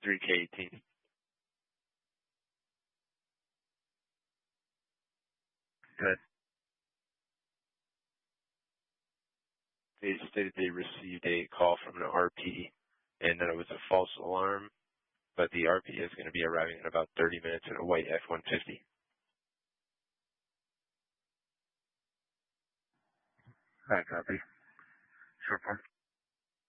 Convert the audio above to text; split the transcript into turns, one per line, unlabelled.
3K18.
Good.
They stated they received a call from an RP and that it was a false alarm, but the RP is going to be arriving in about 30 minutes in a white F-150.
Right, copy. Short form.